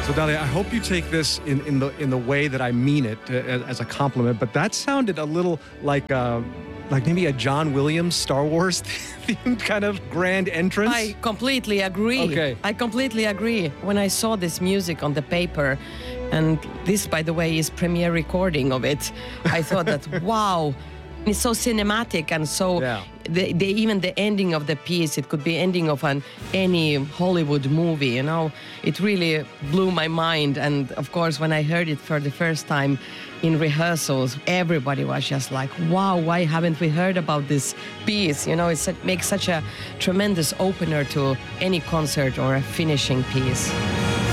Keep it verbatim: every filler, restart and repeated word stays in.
So, Dalia, I hope you take this in, in the in the way that I mean it, uh, as a compliment. But that sounded a little like uh, like maybe a John Williams Star Wars themed kind of grand entrance. I completely agree. Okay. I completely agree. When I saw this music on the paper, and this, by the way, is premiere recording of it, I thought that wow. It's so cinematic and so Yeah. the, the, even the ending of the piece, it could be ending of an any Hollywood movie, you know. It really blew my mind. And of course, when I heard it for the first time in rehearsals, everybody was just like, wow, why haven't we heard about this piece? You know, it makes such a tremendous opener to any concert or a finishing piece.